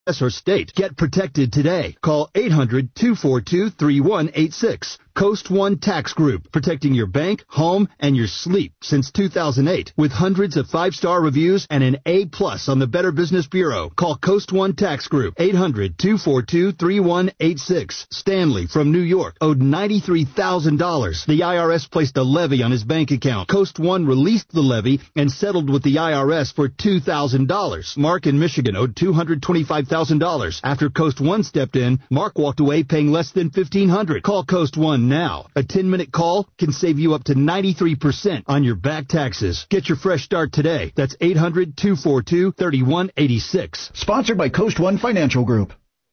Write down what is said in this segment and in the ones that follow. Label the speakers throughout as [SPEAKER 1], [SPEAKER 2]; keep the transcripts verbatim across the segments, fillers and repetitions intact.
[SPEAKER 1] or state. Get protected today. Call eight hundred, two four two, three one eight six. Coast One Tax Group, protecting your bank, home, and your sleep since two thousand eight. With hundreds of five-star reviews and an A plus on the Better Business Bureau. Call Coast One Tax Group, eight hundred, two four two, three one eight six. Stanley from New York owed ninety-three thousand dollars. The I R S placed a levy on his bank account. Coast One released the levy and settled with the I R S for two thousand dollars. Mark in Michigan owed two hundred twenty-five thousand dollars. After Coast One stepped in, Mark walked away paying less than fifteen hundred dollars. Call Coast One now. A ten-minute call can save you up to ninety-three percent on your back taxes. Get your fresh start today. That's eight hundred, two four two, three one eight six.
[SPEAKER 2] Sponsored by Coast One Financial Group.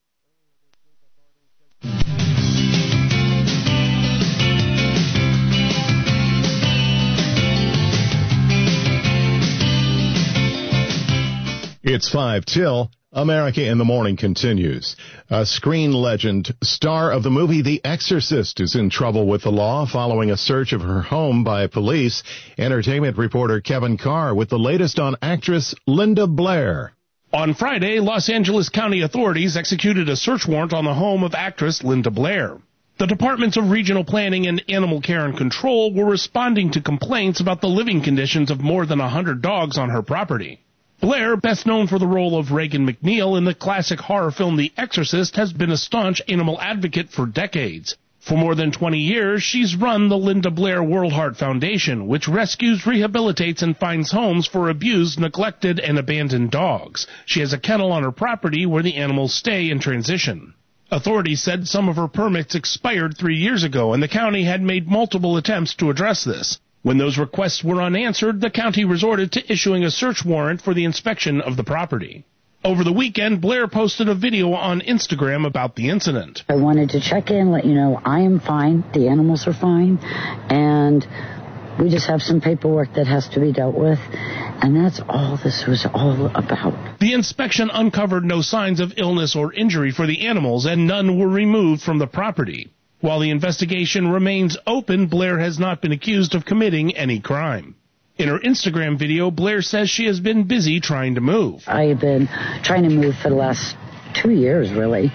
[SPEAKER 3] It's five till. America in the Morning continues. A screen legend, star of the movie The Exorcist, is in trouble with the law following a search of her home by police. Entertainment reporter Kevin Carr with the latest on actress Linda Blair.
[SPEAKER 4] On Friday, Los Angeles County authorities executed a search warrant on the home of actress Linda Blair. The Departments of Regional Planning and Animal Care and Control were responding to complaints about the living conditions of more than one hundred dogs on her property. Blair, best known for the role of Regan McNeil in the classic horror film The Exorcist, has been a staunch animal advocate for decades. For more than twenty years, she's run the Linda Blair World Heart Foundation, which rescues, rehabilitates, and finds homes for abused, neglected, and abandoned dogs. She has a kennel on her property where the animals stay in transition. Authorities said some of her permits expired three years ago, and the county had made multiple attempts to address this. When those requests were unanswered, the county resorted to issuing a search warrant for the inspection of the property. Over the weekend, Blair posted a video on Instagram about the incident.
[SPEAKER 5] I wanted to check in, let you know I am fine, the animals are fine, and we just have some paperwork that has to be dealt with, and that's all this was all about.
[SPEAKER 4] The inspection uncovered no signs of illness or injury for the animals, and none were removed from the property. While the investigation remains open, Blair has not been accused of committing any crime. In her Instagram video, Blair says she has been busy trying to move.
[SPEAKER 5] I have been trying to move for the last two years, really,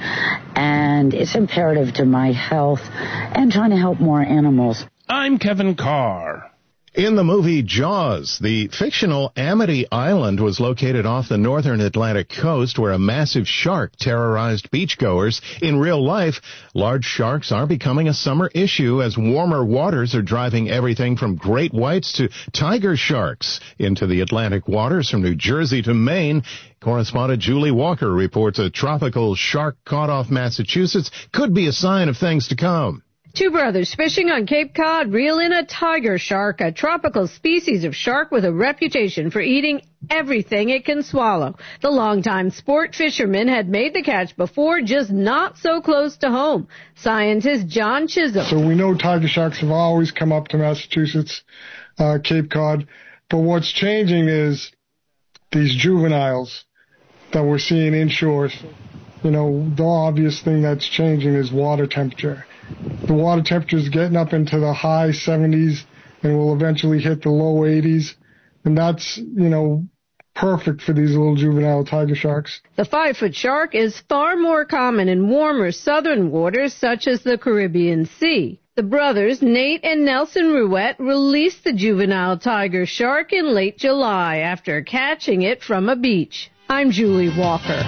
[SPEAKER 5] and it's imperative to my health and trying to help more animals.
[SPEAKER 4] I'm Kevin Carr.
[SPEAKER 3] In the movie Jaws, the fictional Amity Island was located off the northern Atlantic coast where a massive shark terrorized beachgoers. In real life, large sharks are becoming a summer issue as warmer waters are driving everything from great whites to tiger sharks into the Atlantic waters from New Jersey to Maine. Correspondent Julie Walker reports a tropical shark caught off Massachusetts could be a sign of things to come.
[SPEAKER 6] Two brothers fishing on Cape Cod reel in a tiger shark, a tropical species of shark with a reputation for eating everything it can swallow. The longtime sport fisherman had made the catch before, just not so close to home. Scientist John Chisholm.
[SPEAKER 7] So we know tiger sharks have always come up to Massachusetts, uh, Cape Cod, but what's changing is these juveniles that we're seeing inshore. You know, the obvious thing that's changing is water temperature. The water temperature is getting up into the high seventies and will eventually hit the low eighties. And that's, you know, perfect for these little juvenile tiger sharks.
[SPEAKER 6] The five-foot shark is far more common in warmer southern waters such as the Caribbean Sea. The brothers, Nate and Nelson Ruette, released the juvenile tiger shark in late July after catching it from a beach. I'm Julie Walker.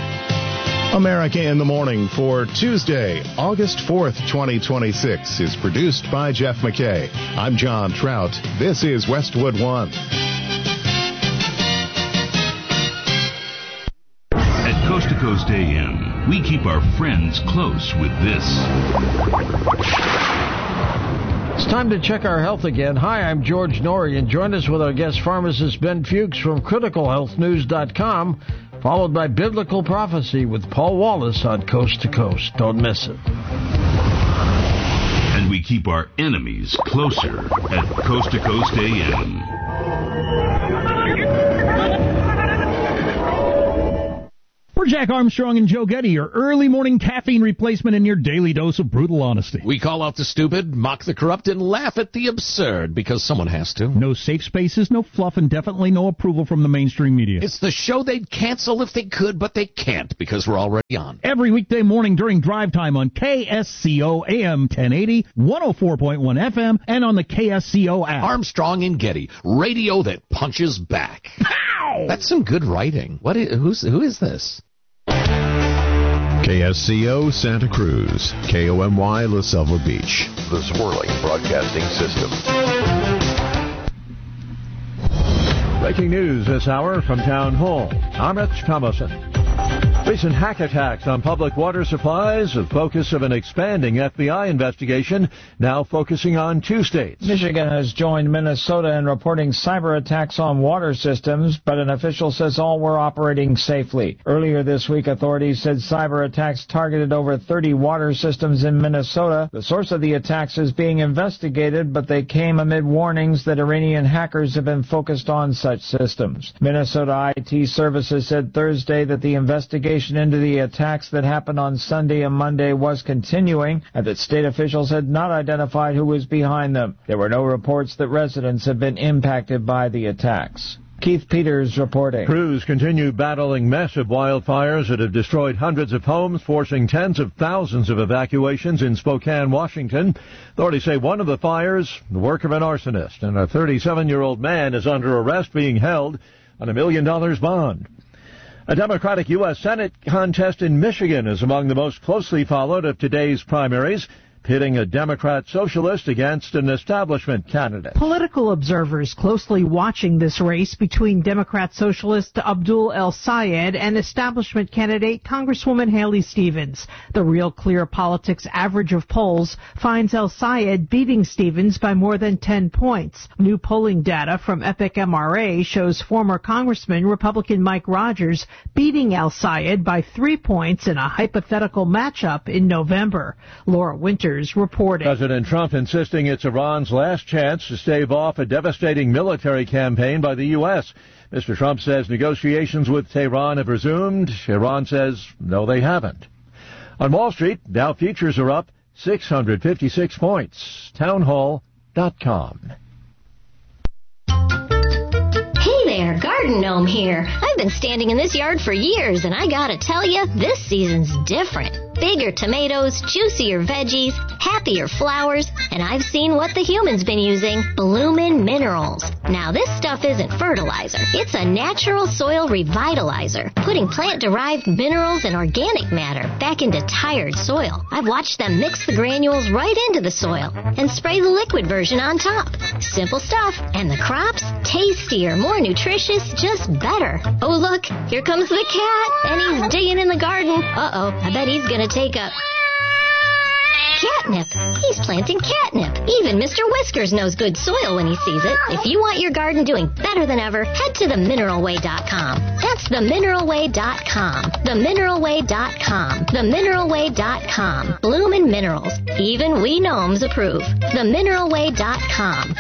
[SPEAKER 3] America in the Morning for Tuesday, August fourth, twenty twenty-six is produced by Jeff McKay. I'm John Trout. This is Westwood One.
[SPEAKER 8] At Coast to Coast A M, we keep our friends close with this.
[SPEAKER 9] It's time to check our health again. Hi, I'm George Norrie, and join us with our guest pharmacist Ben Fuchs from critical health news dot com, followed by Biblical Prophecy with Paul Wallace on Coast to Coast. Don't miss it.
[SPEAKER 8] And we keep our enemies closer at Coast to Coast A M.
[SPEAKER 10] For Jack Armstrong and Joe Getty, your early morning caffeine replacement and your daily dose of brutal honesty.
[SPEAKER 11] We call out the stupid, mock the corrupt, and laugh at the absurd, because someone has to.
[SPEAKER 10] No safe spaces, no fluff, and definitely no approval from the mainstream media.
[SPEAKER 11] It's the show they'd cancel if they could, but they can't, because we're already on.
[SPEAKER 10] Every weekday morning during drive time on K S C O A M ten eighty, one oh four point one F M, and on the K S C O app.
[SPEAKER 11] Armstrong and Getty, radio that punches back.
[SPEAKER 10] Pow!
[SPEAKER 11] That's some good writing. What is, who's, who is this?
[SPEAKER 12] K S C O Santa Cruz, K O M Y La Selva Beach,
[SPEAKER 13] the Swirling Broadcasting System.
[SPEAKER 9] Breaking news this hour from Town Hall. I'm Rich Thomason. Recent hack attacks on public water supplies, the focus of an expanding F B I investigation, now focusing on two states.
[SPEAKER 14] Michigan has joined Minnesota in reporting cyber attacks on water systems, but an official says all were operating safely. Earlier this week, authorities said cyber attacks targeted over thirty water systems in Minnesota. The source of the attacks is being investigated, but they came amid warnings that Iranian hackers have been focused on such systems. Minnesota I T Services said Thursday that the investigation into the attacks that happened on Sunday and Monday was continuing, and that state officials had not identified who was behind them. There were no reports that residents have been impacted by the attacks. Keith Peters reporting.
[SPEAKER 9] Crews continue battling massive wildfires that have destroyed hundreds of homes, forcing tens of thousands of evacuations in Spokane, Washington. Authorities say one of the fires, the work of an arsonist, and a thirty-seven-year-old man is under arrest being held on a million dollars bond. A Democratic U S Senate contest in Michigan is among the most closely followed of today's primaries, pitting a Democrat socialist against an establishment candidate.
[SPEAKER 15] Political observers closely watching this race between Democrat socialist Abdul El-Sayed and establishment candidate Congresswoman Haley Stevens. The Real Clear Politics average of polls finds El-Sayed beating Stevens by more than ten points. New polling data from Epic M R A shows former Congressman Republican Mike Rogers beating El-Sayed by three points in a hypothetical matchup in November. Laura Winters reporting.
[SPEAKER 9] President Trump insisting it's Iran's last chance to stave off a devastating military campaign by the U S. Mister Trump says negotiations with Tehran have resumed. Iran says no, they haven't. On Wall Street, Dow futures are up six hundred fifty-six points. townhall dot com.
[SPEAKER 16] Hey there, Garden Gnome here. I've been standing in this yard for years, and I gotta tell you, this season's different. Bigger tomatoes, juicier veggies, happier flowers, and I've seen what the human's been using, Bloomin' Minerals. Now, this stuff isn't fertilizer. It's a natural soil revitalizer, putting plant-derived minerals and organic matter back into tired soil. I've watched them mix the granules right into the soil and spray the liquid version on top. Simple stuff, and the crops, tastier, more nutritious, just better. Oh, look, here comes the cat, and he's digging in the garden. Uh-oh, I bet he's gonna take a catnip. He's planting catnip. Even Mister Whiskers knows good soil when he sees it. If you want your garden doing better than ever, head to the mineral way dot com. That's the mineral way dot com. the mineral way dot com. the mineral way dot com. Bloomin' Minerals. Even we gnomes approve. the mineral way dot com.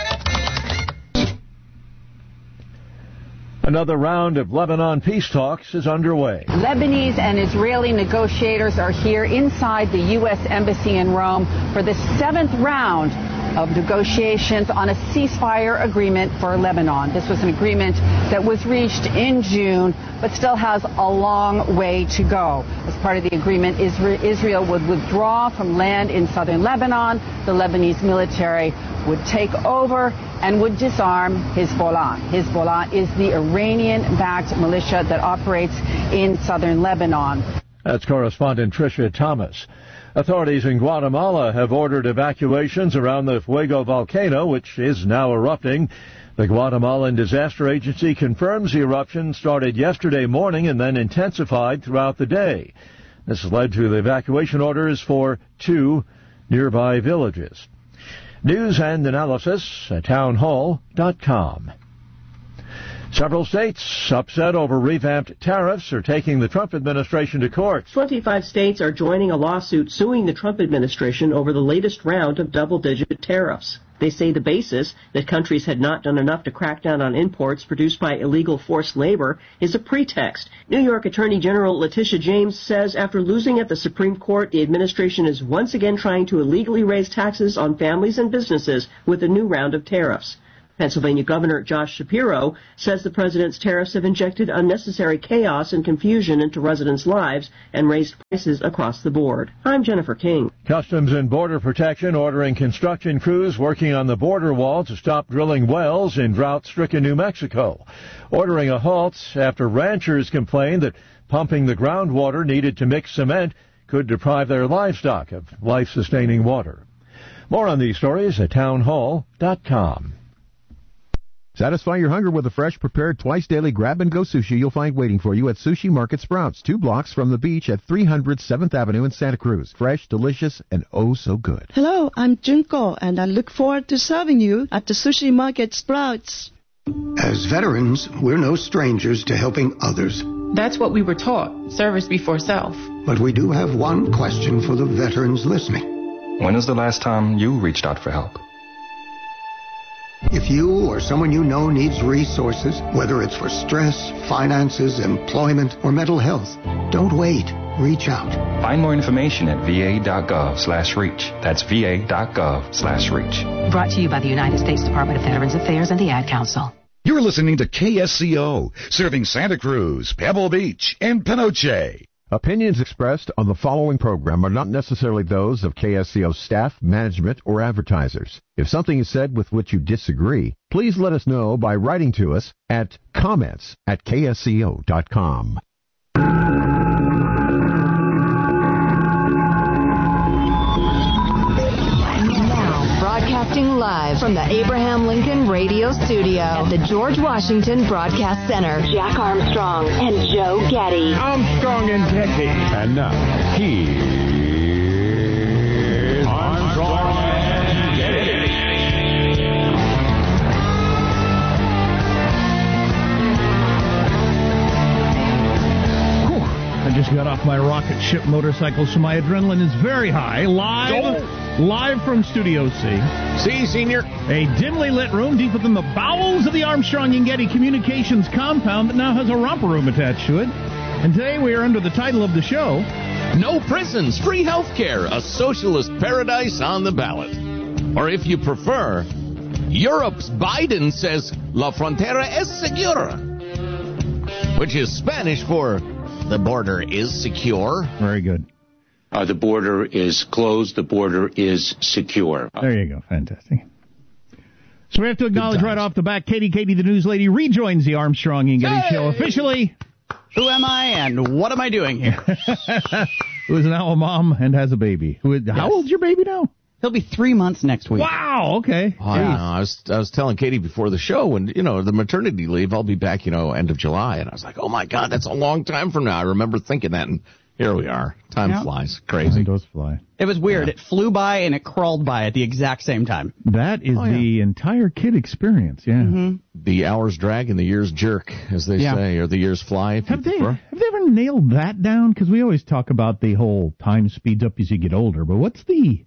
[SPEAKER 9] Another round of Lebanon peace talks is underway.
[SPEAKER 17] Lebanese and Israeli negotiators are here inside the U S Embassy in Rome for the seventh round of negotiations on a ceasefire agreement for Lebanon. This was an agreement that was reached in June, but still has a long way to go. As part of the agreement, Israel would withdraw from land in southern Lebanon. The Lebanese military would take over and would disarm Hezbollah. Hezbollah is the Iranian-backed militia that operates in southern Lebanon.
[SPEAKER 9] That's correspondent Tricia Thomas. Authorities in Guatemala have ordered evacuations around the Fuego volcano, which is now erupting. The Guatemalan Disaster Agency confirms the eruption started yesterday morning and then intensified throughout the day. This has led to the evacuation orders for two nearby villages. News and analysis at townhall dot com. Several states upset over revamped tariffs are taking the Trump administration to court.
[SPEAKER 18] twenty-five states are joining a lawsuit suing the Trump administration over the latest round of double-digit tariffs. They say the basis, that countries had not done enough to crack down on imports produced by illegal forced labor, is a pretext. New York Attorney General Letitia James says after losing at the Supreme Court, the administration is once again trying to illegally raise taxes on families and businesses with a new round of tariffs. Pennsylvania Governor Josh Shapiro says the president's tariffs have injected unnecessary chaos and confusion into residents' lives and raised prices across the board. I'm Jennifer King.
[SPEAKER 19] Customs and Border Protection ordering construction crews working on the border wall to stop drilling wells in drought-stricken New Mexico. Ordering a halt after ranchers complained that pumping the groundwater needed to mix cement could deprive their livestock of life-sustaining water. More on these stories at townhall dot com.
[SPEAKER 12] Satisfy your hunger with a fresh, prepared, twice-daily grab-and-go sushi you'll find waiting for you at Sushi Market Sprouts, two blocks from the beach at three hundred seventh Avenue in Santa Cruz. Fresh, delicious, and oh so good.
[SPEAKER 20] Hello, I'm Junko, and I look forward to serving you at the Sushi Market Sprouts.
[SPEAKER 21] As veterans, we're no strangers to helping others.
[SPEAKER 22] That's what we were taught, service before self.
[SPEAKER 21] But we do have one question for the veterans listening.
[SPEAKER 23] When is the last time you reached out for help?
[SPEAKER 21] If you or someone you know needs resources, whether it's for stress, finances, employment, or mental health, don't wait. Reach out.
[SPEAKER 23] Find more information at va.gov slash reach. That's va.gov slash reach.
[SPEAKER 24] Brought to you by the United States Department of Veterans Affairs and the Ad Council.
[SPEAKER 25] You're listening to K S C O, serving Santa Cruz, Pebble Beach, and Pinochet.
[SPEAKER 12] Opinions expressed on the following program are not necessarily those of K S C O staff, management, or advertisers. If something is said with which you disagree, please let us know by writing to us at comments at K S C O dot com.
[SPEAKER 26] Broadcasting live from the Abraham Lincoln Radio Studio at the George Washington Broadcast Center. Jack Armstrong and Joe Getty.
[SPEAKER 27] Armstrong and Getty.
[SPEAKER 28] And now, here's Armstrong and Getty.
[SPEAKER 10] Whew. I just got off my rocket ship motorcycle, so my adrenaline is very high. Live. Go. Live from Studio C.
[SPEAKER 11] See, Senior.
[SPEAKER 10] A dimly lit room deep within the bowels of the Armstrong and Getty Communications compound that now has a romper room attached to it. And today we are under the title of the show,
[SPEAKER 11] No Prisons, Free Health Care, a Socialist Paradise on the Ballot. Or if you prefer, Europe's Biden says La Frontera es segura, which is Spanish for the border is secure.
[SPEAKER 10] Very good.
[SPEAKER 29] Uh, the border is closed. The border is secure.
[SPEAKER 10] There you go. Fantastic. So we have to acknowledge right off the bat, Katie, Katie, the news lady, rejoins the Armstrong and Getty hey! Show officially.
[SPEAKER 30] Who am I and what am I doing here?
[SPEAKER 10] Who is now a mom and has a baby. Who is, yes. How old's your baby now?
[SPEAKER 30] He'll be three months next week.
[SPEAKER 10] Wow, okay.
[SPEAKER 11] Oh, I, know. I was I was telling Katie before the show, and, you know, the maternity leave, I'll be back, you know, end of July. And I was like, oh, my God, that's a long time from now. I remember thinking that, and here we are. Time yeah. flies. Crazy.
[SPEAKER 10] Time does fly.
[SPEAKER 30] It was weird.
[SPEAKER 11] Yeah.
[SPEAKER 30] It flew by and it crawled by at the exact same time.
[SPEAKER 10] That is oh, yeah. the entire kid experience, yeah.
[SPEAKER 30] Mm-hmm.
[SPEAKER 11] The hours drag and the years jerk, as they yeah. say, or the years fly. If
[SPEAKER 10] have,
[SPEAKER 11] you
[SPEAKER 10] they, have they ever nailed that down? Because we always talk about the whole time speeds up as you get older, but what's the...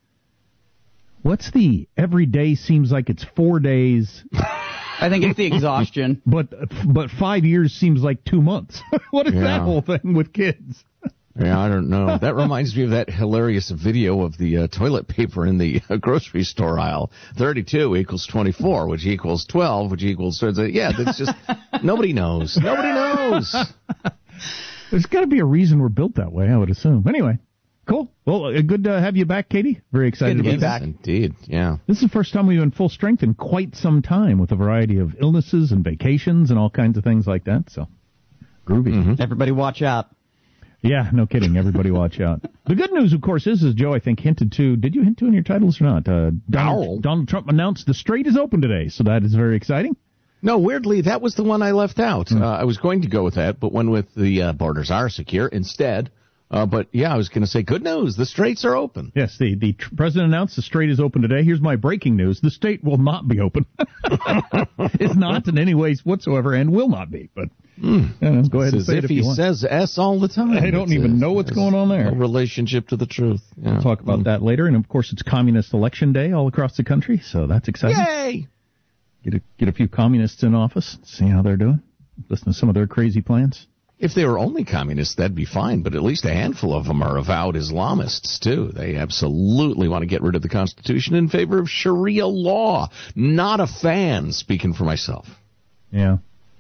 [SPEAKER 10] What's the every day seems like it's four days...
[SPEAKER 30] I think it's the exhaustion.
[SPEAKER 10] But but five years seems like two months. What is
[SPEAKER 11] yeah.
[SPEAKER 10] that whole thing with kids?
[SPEAKER 11] Yeah, I don't know. That reminds me of that hilarious video of the uh, toilet paper in the uh, grocery store aisle. thirty-two equals twenty-four, which equals twelve, which equals... Yeah, that's just... Nobody knows. Nobody knows.
[SPEAKER 10] There's got to be a reason we're built that way, I would assume. Anyway. Cool. Well, uh, good to have you back, Katie. Very excited
[SPEAKER 30] good to
[SPEAKER 10] about
[SPEAKER 30] be back.
[SPEAKER 10] that.
[SPEAKER 11] Indeed, yeah.
[SPEAKER 10] This is the first time we've been full strength in quite some time with a variety of illnesses and vacations and all kinds of things like that. So, groovy.
[SPEAKER 30] Mm-hmm. Everybody watch out.
[SPEAKER 10] Yeah, no kidding. Everybody watch out. The good news, of course, is, as Joe, I think, hinted to, did you hint to in your titles or not? Uh, Donald, Donald Trump announced the Strait is open today, so that is very exciting.
[SPEAKER 11] No, weirdly, that was the one I left out. Mm. Uh, I was going to go with that, but went with the uh, borders are secure instead. Uh, but, yeah, I was going to say, good news. The straits are open.
[SPEAKER 10] Yes, the, the tr- president announced the strait is open today. Here's my breaking news. The state will not be open. It's not in any ways whatsoever and will not be. But mm. you know, go ahead
[SPEAKER 11] it's
[SPEAKER 10] and say
[SPEAKER 11] as
[SPEAKER 10] it
[SPEAKER 11] if
[SPEAKER 10] if you
[SPEAKER 11] he
[SPEAKER 10] want.
[SPEAKER 11] says S all the time.
[SPEAKER 10] I don't
[SPEAKER 11] it's
[SPEAKER 10] even
[SPEAKER 11] a,
[SPEAKER 10] know what's going on there.
[SPEAKER 11] No relationship to the truth. Yeah.
[SPEAKER 10] We'll talk about mm. that later. And, of course, it's Communist Election Day all across the country, so that's exciting.
[SPEAKER 11] Yay!
[SPEAKER 10] Get a, get a few communists in office, see how they're doing, listen to some of their crazy plans.
[SPEAKER 11] If they were only communists, that'd be fine, but at least a handful of them are avowed Islamists, too. They absolutely want to get rid of the Constitution in favor of Sharia law. Not a fan, speaking for myself.
[SPEAKER 10] Yeah.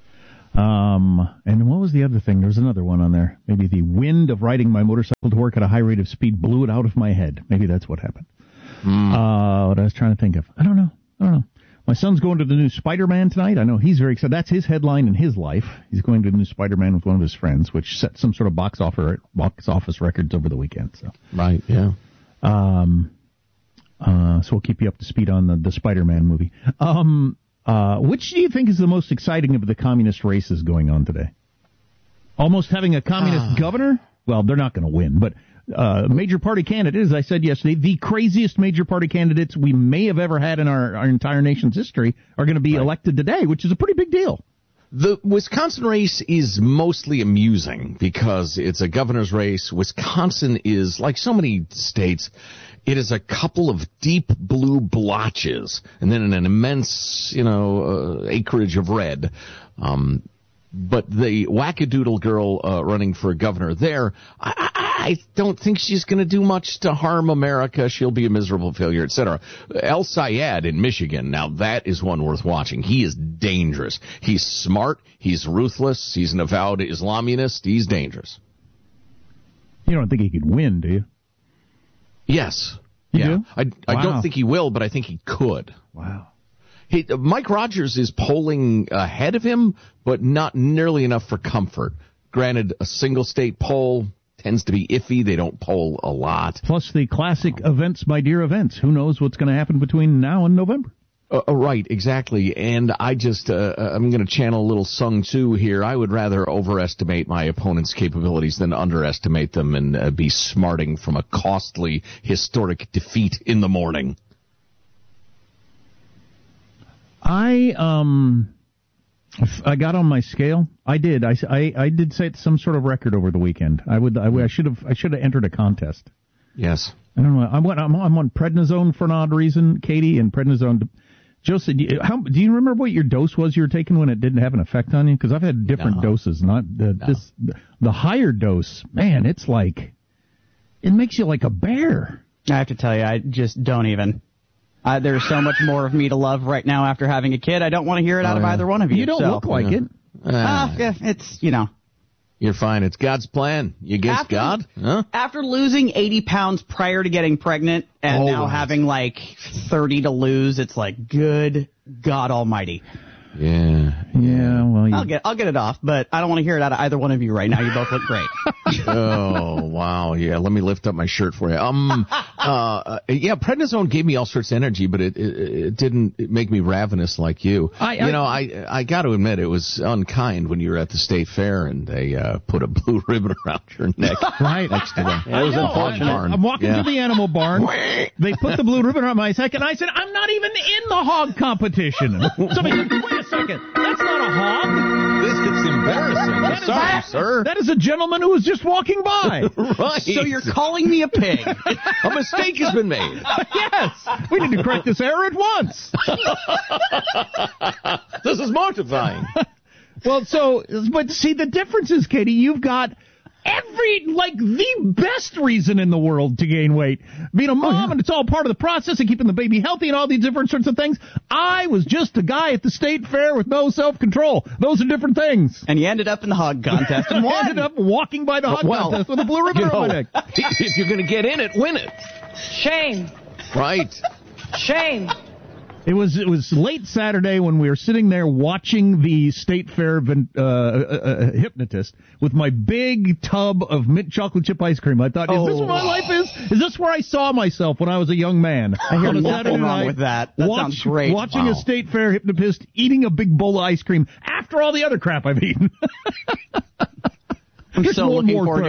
[SPEAKER 10] Um, and what was the other thing? There was another one on there. Maybe the wind of riding my motorcycle to work at a high rate of speed blew it out of my head. Maybe that's what happened. Mm. Uh, what I was trying to think of. I don't know. I don't know. My son's going to the new Spider-Man tonight. I know he's very excited. That's his headline in his life. He's going to the new Spider-Man with one of his friends, which set some sort of box office box office records over the weekend. So
[SPEAKER 11] right, yeah.
[SPEAKER 10] Um. Uh. So we'll keep you up to speed on the, the Spider-Man movie. Um. Uh. Which do you think is the most exciting of the communist races going on today? Almost having a communist governor? Well, they're not going to win, but. Uh, major party candidate, as I said yesterday, the craziest major party candidates we may have ever had in our, our entire nation's history are going to be right. elected today, which is a pretty big deal.
[SPEAKER 11] The Wisconsin race is mostly amusing because it's a governor's race. Wisconsin is, like so many states, it is a couple of deep blue blotches and then an immense, you know, uh, acreage of red. Um, But the wackadoodle girl uh, running for governor there, I, I, I don't think she's going to do much to harm America. She'll be a miserable failure, et cetera. El Sayed in Michigan, now that is one worth watching. He is dangerous. He's smart. He's ruthless. He's an avowed Islamist. He's dangerous.
[SPEAKER 10] You don't think he could win, do you?
[SPEAKER 11] Yes.
[SPEAKER 10] You
[SPEAKER 11] yeah.
[SPEAKER 10] do?
[SPEAKER 11] I, I
[SPEAKER 10] wow.
[SPEAKER 11] don't think he will, but I think he could.
[SPEAKER 10] Wow.
[SPEAKER 11] He, Mike Rogers is polling ahead of him, but not nearly enough for comfort. Granted, a single-state poll tends to be iffy. They don't poll a lot.
[SPEAKER 10] Plus the classic events, my dear events. Who knows what's going to happen between now and November?
[SPEAKER 11] Uh, right, exactly. And I just, uh, I'm going to channel a little Sun Tzu here. I would rather overestimate my opponent's capabilities than underestimate them and uh, be smarting from a costly, historic defeat in the morning.
[SPEAKER 10] I um, I got on my scale. I did. I, I, I did set some sort of record over the weekend. I would. I, I should have. I should have entered a contest.
[SPEAKER 11] Yes.
[SPEAKER 10] I don't know. I'm. I'm, I'm on prednisone for an odd reason, Katie, and prednisone. Joseph, do you, how, do you remember what your dose was you were taking when it didn't have an effect on you? Because I've had different no. doses. Not the, no. this. The higher dose, man. It's like it makes you like a bear.
[SPEAKER 30] I have to tell you, I just don't even. Uh, there's so much more of me to love right now after having a kid. I don't want to hear it out oh, yeah. of either one of you.
[SPEAKER 10] You don't
[SPEAKER 30] so.
[SPEAKER 10] look like
[SPEAKER 11] yeah.
[SPEAKER 10] it.
[SPEAKER 30] Uh, uh, yeah, it's, you know.
[SPEAKER 11] You're fine. It's God's plan. You against
[SPEAKER 30] after,
[SPEAKER 11] God? Huh?
[SPEAKER 30] After losing eighty pounds prior to getting pregnant and oh, now right. having like thirty to lose, it's like, good God almighty.
[SPEAKER 11] Yeah.
[SPEAKER 10] Yeah, well, you...
[SPEAKER 30] I'll get I'll get it off, but I don't want to hear it out of either one of you right now. You both look great.
[SPEAKER 11] Oh, wow. Yeah, let me lift up my shirt for you. Um, uh, yeah, prednisone gave me all sorts of energy, but it, it, it didn't make me ravenous like you.
[SPEAKER 10] I,
[SPEAKER 11] you
[SPEAKER 10] I,
[SPEAKER 11] know, I I got to admit, it was unkind when you were at the state fair and they uh, put a blue ribbon around your neck.
[SPEAKER 10] Right.
[SPEAKER 11] Next to the
[SPEAKER 10] yeah, it was unfortunate. Barn. I'm walking yeah. through the animal barn. They put the blue ribbon around my neck, and I said, I'm not even in the hog competition. Somebody said, wait a second. That's not a hog.
[SPEAKER 11] This is embarrassing. I'm sorry,
[SPEAKER 10] that,
[SPEAKER 11] sir.
[SPEAKER 10] That is a gentleman who was just walking by.
[SPEAKER 11] Right.
[SPEAKER 30] So you're calling me a pig.
[SPEAKER 11] A mistake has been made.
[SPEAKER 10] Yes. We need to correct this error at once.
[SPEAKER 11] This is mortifying.
[SPEAKER 10] Well, so, but see, the difference is, Katie, you've got every, like, the best reason in the world to gain weight. Being a mom, oh, yeah. and it's all part of the process of keeping the baby healthy and all these different sorts of things. I was just a guy at the state fair with no self-control. Those are different things.
[SPEAKER 30] And you ended up in the hog contest and won.
[SPEAKER 10] ended up walking by the hog well, contest with a blue ribbon
[SPEAKER 11] you know,
[SPEAKER 10] on my neck.
[SPEAKER 11] If you're going to get in it, win it.
[SPEAKER 15] Shame.
[SPEAKER 11] Right.
[SPEAKER 15] Shame.
[SPEAKER 10] It was it was late Saturday when we were sitting there watching the State Fair uh, uh, uh, hypnotist with my big tub of mint chocolate chip ice cream. I thought, is oh. this what my life is? Is this where I saw myself when I was a young man?
[SPEAKER 30] I hear nothing wrong with that. That
[SPEAKER 10] watch,
[SPEAKER 30] sounds great.
[SPEAKER 10] Watching
[SPEAKER 30] wow.
[SPEAKER 10] a State Fair hypnotist eating a big bowl of ice cream after all the other crap I've eaten.
[SPEAKER 30] I'm so looking forward to it.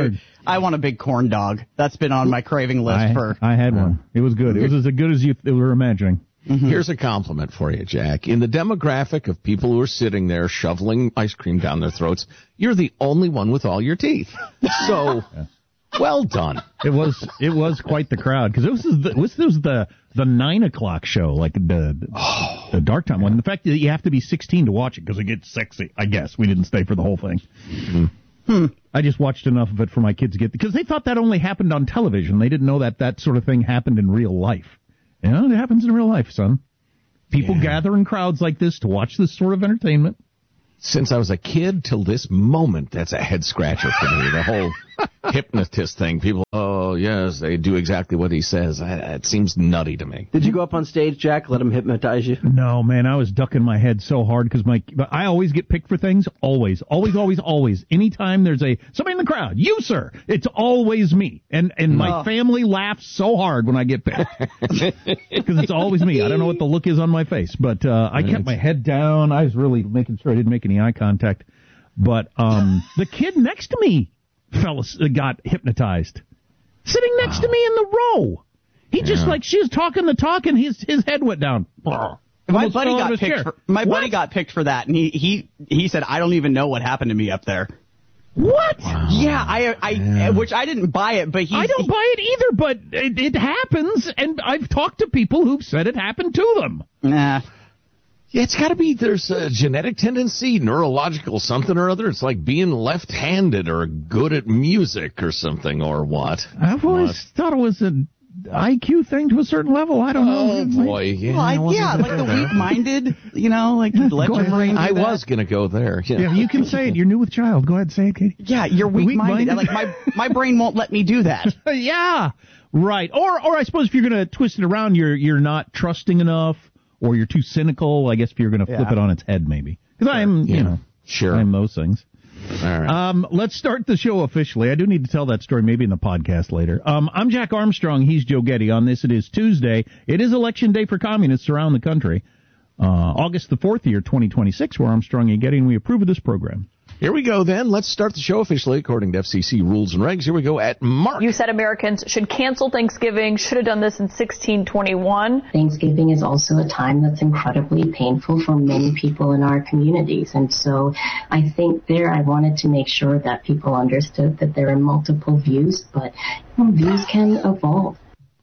[SPEAKER 30] I want a big corn dog. That's been on my craving list
[SPEAKER 10] I,
[SPEAKER 30] for...
[SPEAKER 10] I had one. It was good. It was as good as you were imagining.
[SPEAKER 11] Mm-hmm. Here's a compliment for you, Jack. In the demographic of people who are sitting there shoveling ice cream down their throats, you're the only one with all your teeth. So, yeah. Well done.
[SPEAKER 10] It was it was quite the crowd, because this is the, this was the the nine o'clock show, like the oh. the dark time one. The fact that you have to be sixteen to watch it because it gets sexy. I guess we didn't stay for the whole thing. Mm-hmm. Hmm. I just watched enough of it for my kids to get, because they thought that only happened on television. They didn't know that that sort of thing happened in real life. You know, it happens in real life, son. People yeah. gather in crowds like this to watch this sort of entertainment.
[SPEAKER 11] Since I was a kid till this moment, that's a head scratcher for me. The whole hypnotist thing. People, oh, yes, they do exactly what he says. It seems nutty to me.
[SPEAKER 1] Did you go up on stage, Jack, let him hypnotize you?
[SPEAKER 10] No, man, I was ducking my head so hard because my, but I always get picked for things. Always, always, always, always. Anytime there's a, somebody in the crowd, you, sir, it's always me. And, and my oh. family laughs so hard when I get picked. Because it's always me. I don't know what the look is on my face, but, uh, I kept my head down. I was really making sure I didn't make any eye contact. But, um, the kid next to me fell, got hypnotized. Sitting next wow. to me in the row. He yeah. just, like, she was talking the talk, and his his head went down.
[SPEAKER 30] My buddy got picked for, my what? buddy got picked for that, and he, he, he said, I don't even know what happened to me up there.
[SPEAKER 10] What?
[SPEAKER 30] Wow. Yeah, I, I, yeah. which I didn't buy it, but he.
[SPEAKER 10] I don't
[SPEAKER 30] he,
[SPEAKER 10] buy it either, but it, it happens, and I've talked to people who've said it happened to them.
[SPEAKER 30] Nah.
[SPEAKER 11] Yeah, it's got to be, there's a genetic tendency, neurological something or other. It's like being left-handed or good at music or something, or what?
[SPEAKER 10] I've always what? thought it was an I Q thing to a certain level. I don't
[SPEAKER 11] oh,
[SPEAKER 10] know.
[SPEAKER 11] Oh, boy. Yeah,
[SPEAKER 30] well, I, yeah like the weak-minded, you know, like let your brain
[SPEAKER 11] I
[SPEAKER 30] that.
[SPEAKER 11] was going to go there. Yeah.
[SPEAKER 10] yeah, you can say it. You're new with child. Go ahead, say it, Katie.
[SPEAKER 30] Yeah, you're weak-minded. weak-minded. Like, my, my brain won't let me do that.
[SPEAKER 10] yeah, right. Or, or I suppose if you're going to twist it around, you're you're not trusting enough. Or you're too cynical, I guess, if you're going to flip yeah. it on its head, maybe. Because sure. I'm, you
[SPEAKER 11] yeah.
[SPEAKER 10] know,
[SPEAKER 11] sure.
[SPEAKER 10] I'm those things.
[SPEAKER 11] All right.
[SPEAKER 10] Um, let's start the show officially. I do need to tell that story maybe in the podcast later. Um, I'm Jack Armstrong. He's Joe Getty. On this, it is Tuesday. It is election day for communists around the country. Uh, August the fourth, year twenty twenty-six. We're Armstrong and Getty, and we approve of this program.
[SPEAKER 11] Here we go, then. Let's start the show officially, according to F C C rules and regs. Here we go at Mark.
[SPEAKER 2] You said Americans should cancel Thanksgiving, should have done this in sixteen twenty-one.
[SPEAKER 3] Thanksgiving is also a time that's incredibly painful for many people in our communities. And so I think there I wanted to make sure that people understood that there are multiple views, but you know, views can evolve.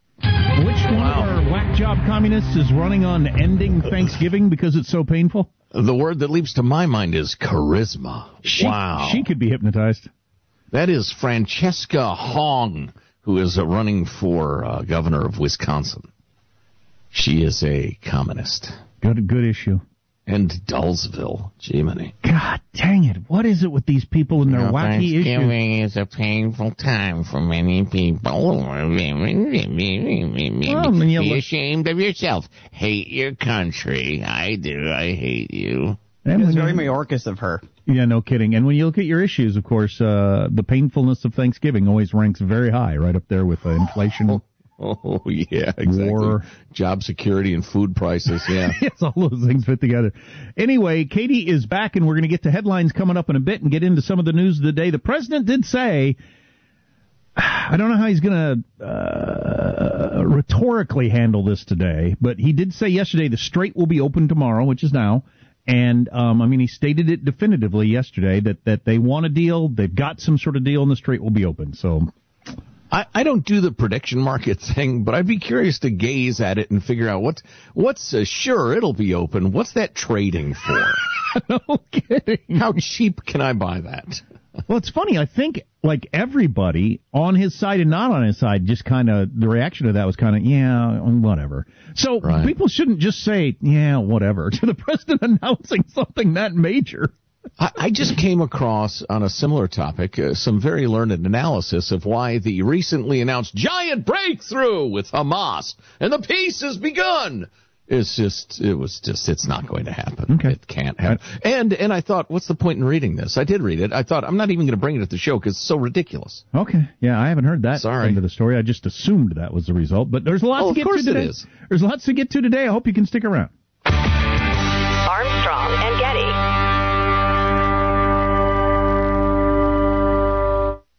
[SPEAKER 10] Which one wow. of our whack job communists is running on ending Thanksgiving because it's so painful?
[SPEAKER 11] The word that leaps to my mind is charisma.
[SPEAKER 10] She,
[SPEAKER 11] wow.
[SPEAKER 10] She could be hypnotized.
[SPEAKER 11] That is Francesca Hong, who is uh, running for uh, governor of Wisconsin. She is a communist.
[SPEAKER 10] Good, good issue.
[SPEAKER 11] And Dullsville, Jiminy.
[SPEAKER 10] God dang it. What is it with these people and their you know, wacky issues?
[SPEAKER 11] Thanksgiving is a painful time for many people. Well, Be ashamed of yourself. Hate your country. I do. I hate you.
[SPEAKER 30] It was very Mayorkas of her.
[SPEAKER 10] Yeah, no kidding. And when you look at your issues, of course, uh, the painfulness of Thanksgiving always ranks very high, right up there with uh, inflation.
[SPEAKER 11] Oh, yeah, exactly. War. Job security and food prices, yeah.
[SPEAKER 10] Yes, all those things fit together. Anyway, Katie is back, and we're going to get to headlines coming up in a bit and get into some of the news of the day. The president did say, I don't know how he's going to uh, rhetorically handle this today, but he did say yesterday the Strait will be open tomorrow, which is now. And, um, I mean, he stated it definitively yesterday that, that they want a deal, they've got some sort of deal, and the Strait will be open, so...
[SPEAKER 11] I, I don't do the prediction market thing, but I'd be curious to gaze at it and figure out what's, what's uh, sure, it'll be open. What's that trading for?
[SPEAKER 10] No kidding.
[SPEAKER 11] How cheap can I buy that?
[SPEAKER 10] Well, it's funny. I think, like, everybody on his side and not on his side, just kind of, the reaction to that was kind of, yeah, whatever. So right. people shouldn't just say, yeah, whatever, to the president announcing something that major.
[SPEAKER 11] I, I just came across, on a similar topic, uh, some very learned analysis of why the recently announced giant breakthrough with Hamas and the peace has begun. It's just, it was just, it's not going to happen.
[SPEAKER 10] Okay.
[SPEAKER 11] It can't happen. Right. And, and I thought, what's the point in reading this? I did read it. I thought, I'm not even going to bring it at the show because it's so ridiculous.
[SPEAKER 10] Okay. Yeah, I haven't heard that
[SPEAKER 11] Sorry.
[SPEAKER 10] end of the story. I just assumed that was the result. But there's lots
[SPEAKER 11] oh,
[SPEAKER 10] to get to today.
[SPEAKER 11] It is.
[SPEAKER 10] There's lots to get to today. I hope you can stick around.
[SPEAKER 26] Armstrong and Getty.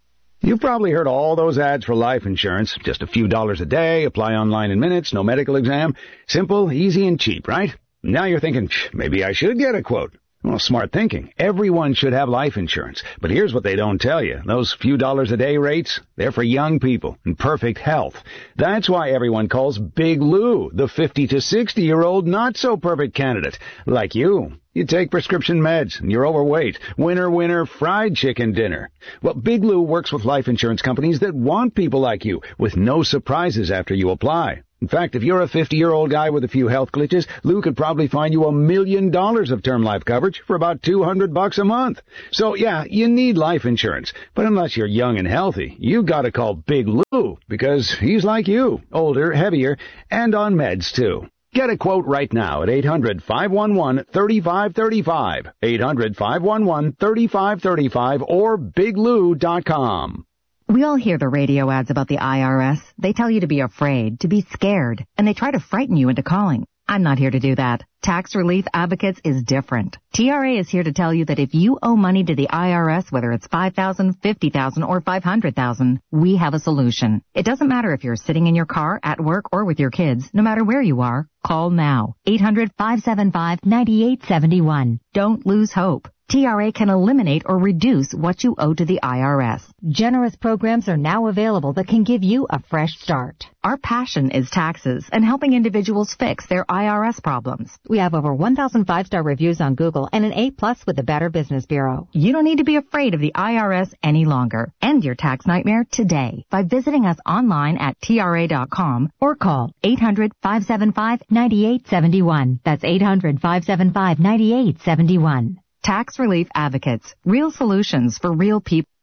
[SPEAKER 4] You've probably heard all those ads for life insurance. Just a few dollars a day, apply online in minutes, no medical exam. Simple, easy, and cheap, right? Now you're thinking, maybe I should get a quote. Well, smart thinking. Everyone should have life insurance. But here's what they don't tell you. Those few dollars a day rates, they're for young people in perfect health. That's why everyone calls Big Lou the fifty to sixty-year-old not-so-perfect candidate. Like you. You take prescription meds, and you're overweight. Winner, winner, fried chicken dinner. Well, Big Lou works with life insurance companies that want people like you, with no surprises after you apply. In fact, if you're a fifty-year-old guy with a few health glitches, Lou could probably find you a million dollars of term life coverage for about two hundred bucks a month. So, yeah, you need life insurance. But unless you're young and healthy, you gotta call Big Lou, because he's like you, older, heavier, and on meds, too. Get a quote right now at eight hundred, five one one, three five three five, eight hundred, five one one, three five three five, or big lou dot com.
[SPEAKER 5] We all hear the radio ads about the I R S. They tell you to be afraid, to be scared, and they try to frighten you into calling. I'm not here to do that. Tax Relief Advocates is different. T R A is here to tell you that if you owe money to the I R S, whether it's five thousand dollars, fifty thousand dollars, or five hundred thousand dollars, we have a solution. It doesn't matter if you're sitting in your car, at work, or with your kids. No matter where you are, call now. eight hundred, five seven five, nine eight seven one. Don't lose hope. T R A can eliminate or reduce what you owe to the I R S. Generous programs are now available that can give you a fresh start. Our passion is taxes and helping individuals fix their I R S problems. We have over one thousand five-star reviews on Google and an A plus with the Better Business Bureau. You don't need to be afraid of the I R S any longer. End your tax nightmare today by visiting us online at T R A dot com or call eight hundred, five seven five, nine eight seven one. That's eight hundred, five seven five, nine eight seven one. Tax Relief Advocates. Real solutions for real people.